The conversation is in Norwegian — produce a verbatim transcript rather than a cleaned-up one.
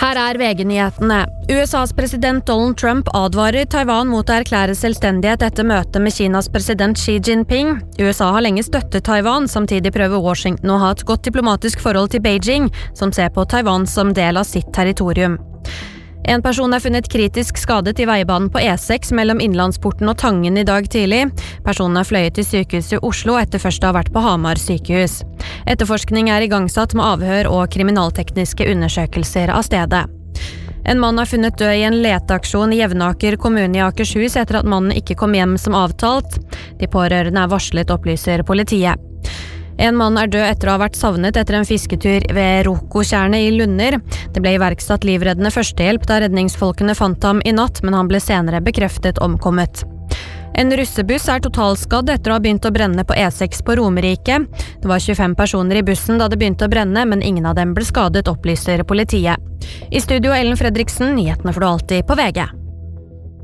Her er V G-nyhetene. U S A's president Donald Trump advarer Taiwan mot å erklære selvstendighet etter møtet med Kinas president Xi Jinping. U S A har lenge støttet Taiwan, samtidig prøver Washington å ha et godt diplomatisk forhold til Beijing, som ser på Taiwan som del av sitt territorium. En person er funnet kritisk skadet i veibanen på E seks mellom Innlandsporten og Tangen i dag tidlig. Personen er fløyet til sykehuset i Oslo etter først å ha vært på Hamar sykehus. Etterforskning er igangsatt med avhør og kriminaltekniske undersøkelser av stedet. En mann er funnet død i en leteaksjon i Jevnaker kommune i Akershus etter at mannen ikke kom hjem som avtalt. De pårørende er varslet, opplyser politiet. En mann er død etter å ha vært savnet etter en fisketur ved Rokotjernet i Lunder. Det ble iverksatt livreddende førstehjelp da redningsfolkene fant ham i natt, men han ble senere bekreftet omkommet. En russebuss er totalskadd etter å ha begynt å brenne på E seks på Romerike. Det var tjuefem personer i bussen da det begynte å brenne, men ingen av dem ble skadet, opplyser politiet. I studio Ellen Fredriksen, nyhetene får du alltid på V G.